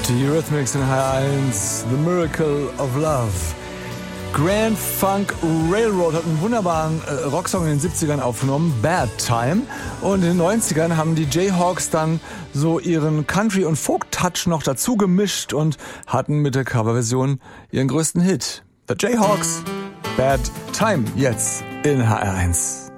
Die Eurythmics in HR1, The Miracle of Love. Grand Funk Railroad hat einen wunderbaren Rocksong in den 70ern aufgenommen, Bad Time. Und in den 90ern haben die Jayhawks dann so ihren Country- und Folk-Touch noch dazu gemischt und hatten mit der Coverversion ihren größten Hit. The Jayhawks, Bad Time, jetzt in HR1.